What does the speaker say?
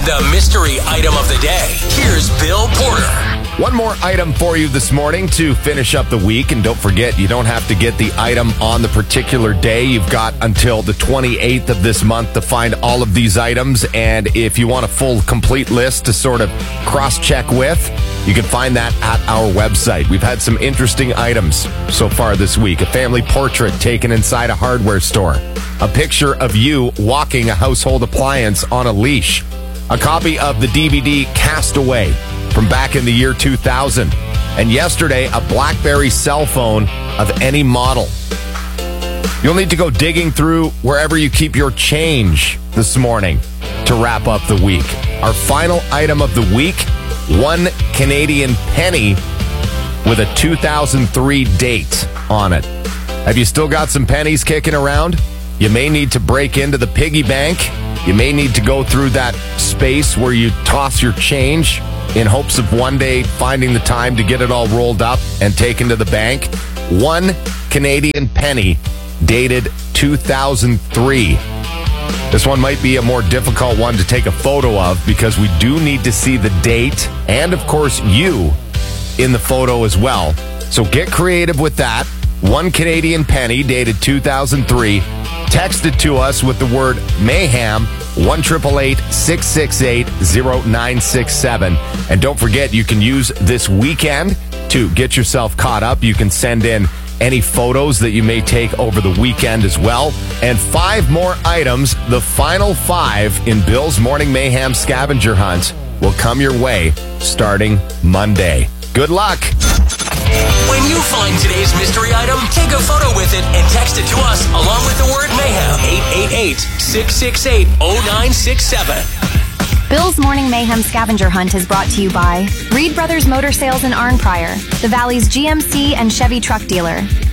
And the mystery item of the day. Here's Bill Porter. One more item for you this morning to finish up the week. And don't forget, you don't have to get the item on the particular day. You've got until the 28th of this month to find all of these items. And if you want a full, complete list to sort of cross-check with, you can find that at our website. We've had some interesting items so far this week. A family portrait taken inside a hardware store. A picture of you walking a household appliance on a leash. A copy of the DVD Castaway from back in the year 2000. And yesterday, a BlackBerry cell phone of any model. You'll need to go digging through wherever you keep your change this morning to wrap up the week. Our final item of the week, one Canadian penny with a 2003 date on it. Have you still got some pennies kicking around? You may need to break into the piggy bank. You may need to go through that space where you toss your change in hopes of one day finding the time to get it all rolled up and taken to the bank. One Canadian penny dated 2003. This one might be a more difficult one to take a photo of because we do need to see the date and, of course, you in the photo as well. So get creative with that. One Canadian penny dated 2003. Text it to us with the word Mayhem, 1-888-668-0967. And don't forget, you can use this weekend to get yourself caught up. You can send in any photos that you may take over the weekend as well. And 5 more items, the final 5 in Bill's Morning Mayhem scavenger hunt, will come your way starting Monday. Good luck. When you find today's mystery item, take a photo with it and text it to us along with the word Mayhem. 888-668-0967. Bill's Morning Mayhem Scavenger Hunt is brought to you by Reed Brothers Motor Sales in Arnprior, the Valley's GMC and Chevy truck dealer.